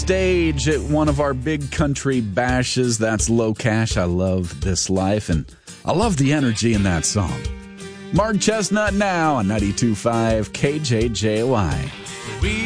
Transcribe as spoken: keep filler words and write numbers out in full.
stage at one of our big country bashes. That's Low Cash. I love this life, and I love the energy in that song. Mark Chestnut now on ninety-two point five K J J Y.